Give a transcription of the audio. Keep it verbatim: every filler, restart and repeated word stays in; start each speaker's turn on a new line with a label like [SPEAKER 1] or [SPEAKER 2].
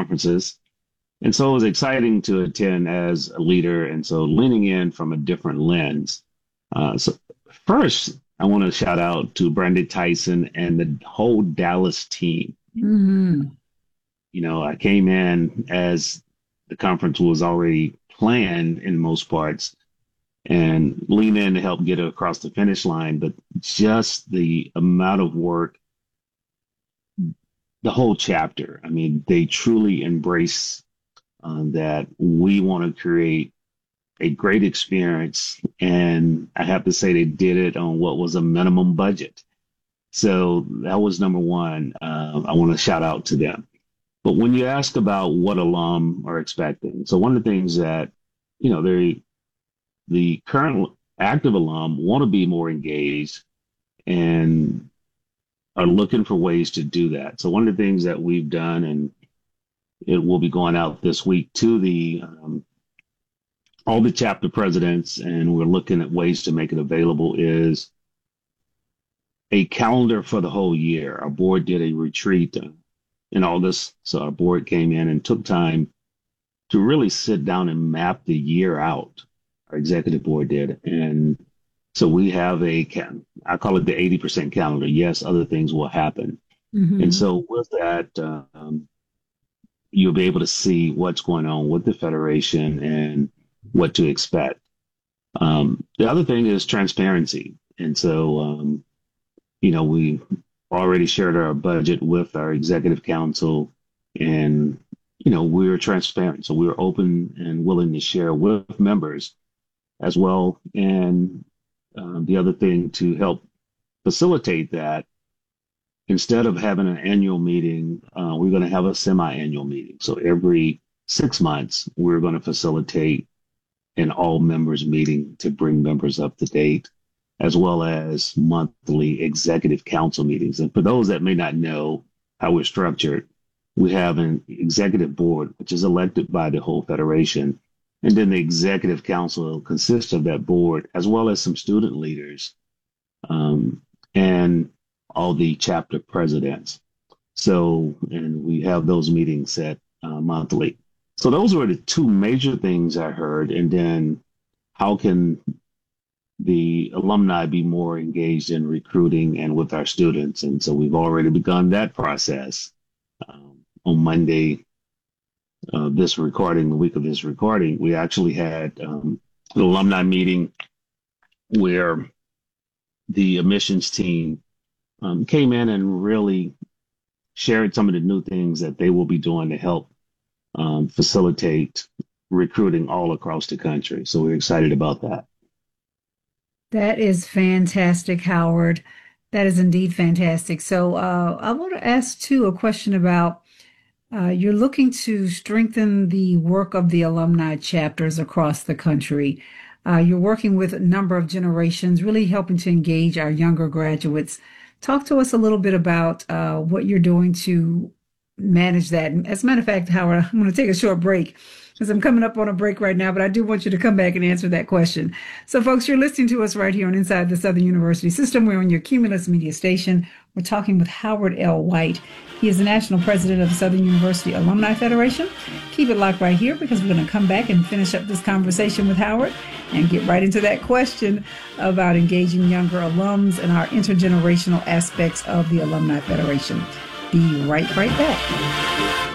[SPEAKER 1] conferences. And so it was exciting to attend as a leader. And so leaning in from a different lens. Uh, so first, I want to shout out to Brandon Tyson and the whole Dallas team.
[SPEAKER 2] Hmm.
[SPEAKER 1] You know, I came in as the conference was already planned in most parts and lean in to help get it across the finish line. But just the amount of work, the whole chapter, I mean, they truly embrace um, that we want to create a great experience. And I have to say, they did it on what was a minimum budget. So that was number one. Uh, I want to shout out to them. But when you ask about what alum are expecting, so one of the things that, you know, they, the current active alum want to be more engaged and are looking for ways to do that. So one of the things that we've done, and it will be going out this week to the um, all the chapter presidents, and we're looking at ways to make it available, is a calendar for the whole year. Our board did a retreat uh, in August, so our board came in and took time to really sit down and map the year out. Our executive board did, and so we have a, I call it the eighty percent calendar. Yes, other things will happen. And
[SPEAKER 2] Hmm.
[SPEAKER 1] so with that, um, you'll be able to see what's going on with the Federation and what to expect. Um, the other thing is transparency. And so, um, you know, we already shared our budget with our executive council and, you know, we're transparent. So we're open and willing to share with members as well. And um, the other thing to help facilitate that, instead of having an annual meeting, uh, we're going to have a semi-annual meeting. So every six months, we're going to facilitate an all members meeting to bring members up to date, as well as monthly executive council meetings. And for those that may not know how we're structured, we have an executive board, which is elected by the whole federation. And then the executive council consists of that board, as well as some student leaders um, and all the chapter presidents. So, and we have those meetings set uh, monthly. So those were the two major things I heard. And then how can the alumni be more engaged in recruiting and with our students? And so we've already begun that process. Um, on Monday, uh, this recording, the week of this recording, we actually had um, an alumni meeting where the admissions team um, came in and really shared some of the new things that they will be doing to help um, facilitate recruiting all across the country. So we're excited about that.
[SPEAKER 2] That is fantastic, Howard. That is indeed fantastic. So, uh, I want to ask too a question about uh, you're looking to strengthen the work of the alumni chapters across the country. Uh, you're working with a number of generations, really helping to engage our younger graduates. Talk to us a little bit about uh, what you're doing to manage that. As a matter of fact, Howard, I'm going to take a short break because I'm coming up on a break right now, but I do want you to come back and answer that question. So, folks, you're listening to us right here on Inside the Southern University System. We're on your Cumulus Media Station. We're talking with Howard L. White. He is the National President of the Southern University Alumni Federation. Keep it locked right here because we're going to come back and finish up this conversation with Howard and get right into that question about engaging younger alums and our intergenerational aspects of the Alumni Federation. Be right, right back.